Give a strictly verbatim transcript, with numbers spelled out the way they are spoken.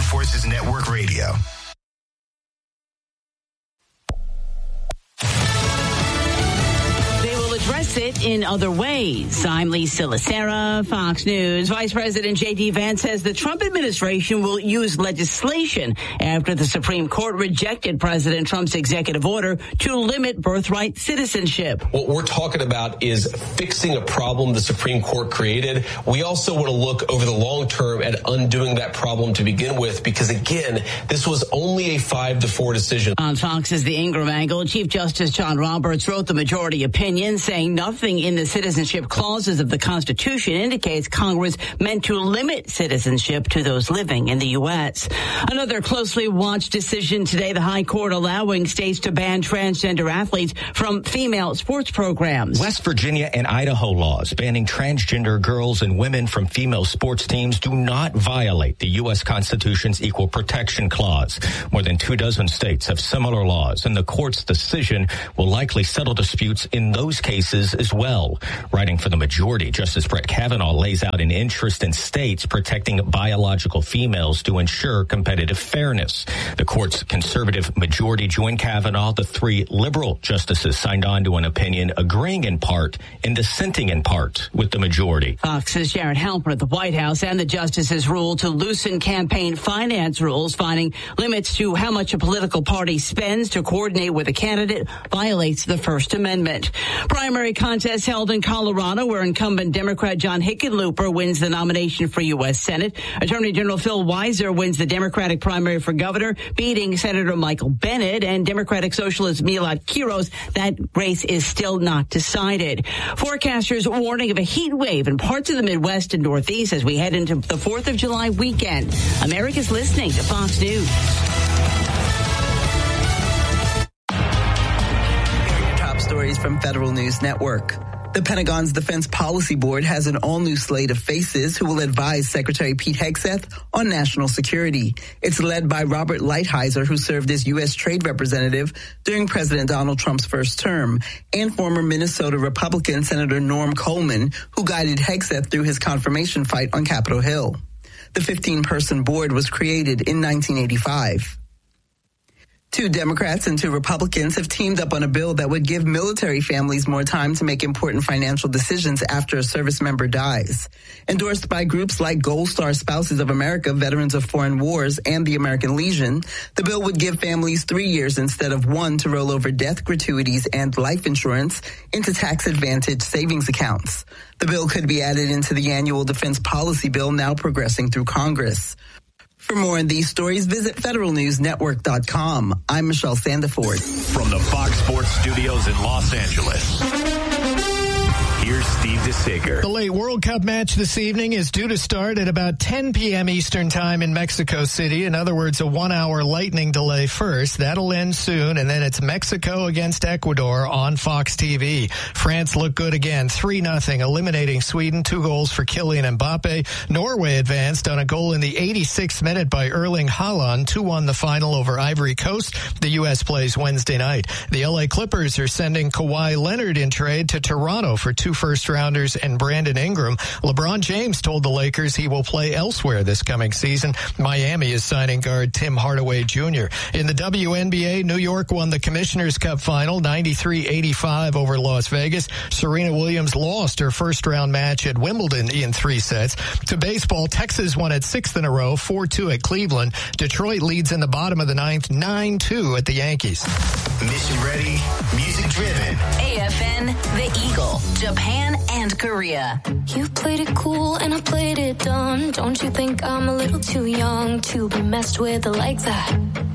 Forces Network Radio. Address it in other ways. I'm Lisa Lacera, Fox News. Vice President J D. Vance says the Trump administration will use legislation after the Supreme Court rejected President Trump's executive order to limit birthright citizenship. What we're talking about is fixing a problem the Supreme Court created. We also want to look over the long term at undoing that problem to begin with, because, again, this was only a five to four decision. On Fox's The Ingram Angle, Chief Justice John Roberts wrote the majority opinion, saying nothing in the citizenship clauses of the Constitution indicates Congress meant to limit citizenship to those living in the U S. Another closely watched decision today, the High Court allowing states to ban transgender athletes from female sports programs. West Virginia and Idaho laws banning transgender girls and women from female sports teams do not violate the U S. Constitution's Equal Protection Clause. More than two dozen states have similar laws, and the court's decision will likely settle disputes in those cases as well. Writing for the majority, Justice Brett Kavanaugh lays out an interest in states protecting biological females to ensure competitive fairness. The court's conservative majority joined Kavanaugh. The three liberal justices signed on to an opinion agreeing in part and dissenting in part with the majority. Fox's Jared Halper at the White House and the justices ruled to loosen campaign finance rules, finding limits to how much a political party spends to coordinate with a candidate violates the First Amendment. Primary contest held in Colorado, where incumbent Democrat John Hickenlooper wins the nomination for U S. Senate. Attorney General Phil Weiser wins the Democratic primary for governor, beating Senator Michael Bennet and Democratic Socialist Milad Quiros. That race is still not decided. Forecasters warning of a heat wave in parts of the Midwest and Northeast as we head into the fourth of July weekend. America's listening to Fox News. Stories from Federal News Network. The Pentagon's Defense Policy Board has an all-new slate of faces who will advise Secretary Pete Hegseth on national security. It's led by Robert Lighthizer, who served as U S Trade Representative during President Donald Trump's first term, and former Minnesota Republican Senator Norm Coleman, who guided Hegseth through his confirmation fight on Capitol Hill. The fifteen-person board was created in nineteen eighty-five. Two Democrats and two Republicans have teamed up on a bill that would give military families more time to make important financial decisions after a service member dies. Endorsed by groups like Gold Star Spouses of America, Veterans of Foreign Wars, and the American Legion, the bill would give families three years instead of one to roll over death gratuities and life insurance into tax-advantaged savings accounts. The bill could be added into the annual defense policy bill now progressing through Congress. For more on these stories, visit federal news network dot com. I'm Michelle Sandiford. From the Fox Sports Studios in Los Angeles, here's Steve DeSager. The late World Cup match this evening is due to start at about ten p.m. Eastern Time in Mexico City. In other words, a one-hour lightning delay first. That'll end soon, and then it's Mexico against Ecuador on Fox T V. France looked good again, three nothing, eliminating Sweden, two goals for Kylian Mbappe. Norway advanced on a goal in the eighty-sixth minute by Erling Haaland, two one the final over Ivory Coast. The U S plays Wednesday night. The L A Clippers are sending Kawhi Leonard in trade to Toronto for two first-rounders and Brandon Ingram. LeBron James told the Lakers he will play elsewhere this coming season. Miami is signing guard Tim Hardaway Junior In the W N B A, New York won the Commissioner's Cup final ninety-three eighty-five over Las Vegas. Serena Williams lost her first-round match at Wimbledon in three sets. To baseball, Texas won its sixth in a row, four two at Cleveland. Detroit leads in the bottom of the ninth, nine two at the Yankees. Mission ready, music driven. A F N, The Eagle, Japan and Korea. You played it cool and I played it dumb. Don't you think I'm a little too young to be messed with like that?